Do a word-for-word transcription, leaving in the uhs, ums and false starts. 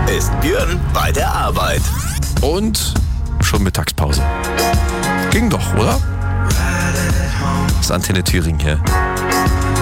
ist Björn bei der Arbeit. Und schon Mittagspause. Ging doch, oder? Das ist Antenne Thüringen hier.